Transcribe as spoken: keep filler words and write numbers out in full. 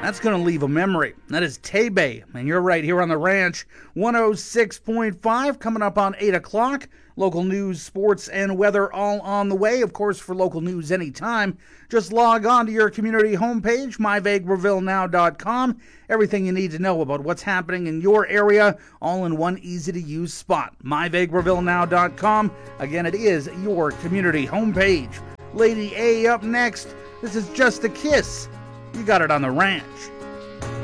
That's going to leave a memory. That is Tay-Bay, and you're right here on the ranch. one oh six point five coming up on eight o'clock. Local news, sports, and weather all on the way. Of course, for local news anytime, just log on to your community homepage, my vegreville now dot com. Everything you need to know about what's happening in your area, all in one easy-to-use spot, my vegreville now dot com. Again, it is your community homepage. Lady A up next. This is Just a Kiss. You got it on the ranch.